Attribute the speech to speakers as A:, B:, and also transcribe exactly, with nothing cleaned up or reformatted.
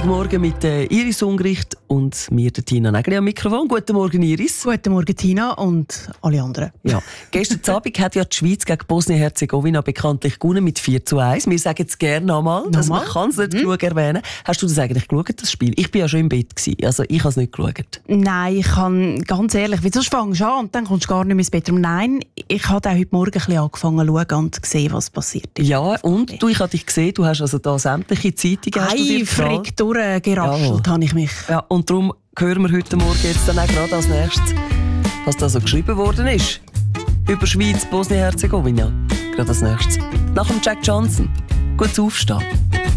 A: Morgen mit äh, Iris Ungricht und mir, der Tina Nägeli, am Mikrofon. Guten Morgen, Iris.
B: Guten Morgen, Tina und alle anderen.
A: Ja. Gestern Abend hat ja die Schweiz gegen Bosnien-Herzegowina bekanntlich gewonnen mit vier zu eins. Wir sagen es gerne nochmal, dass man kann es nicht mhm. genug erwähnen. Hast du das eigentlich geschaut, das Spiel? Ich war ja schon im Bett gewesen, also ich habe es nicht geschaut.
B: Nein, ich kann ganz ehrlich, wie sonst fängst du an und dann kommst du gar nicht mehr ins Bett. Nein, ich habe auch heute Morgen ein bisschen angefangen zu schauen und gesehen, was passiert ist.
A: Ja, und du, ich habe dich gesehen, du hast also da sämtliche Zeitungen
B: eifrig durchgeraschelt habe ich mich.
A: Ja, und darum hören wir heute Morgen jetzt dann auch gerade als nächstes, was da so geschrieben worden ist. Über Schweiz, Bosnien-Herzegowina. Gerade als nächstes. Nach dem Jack Johnson. Gut aufstehen.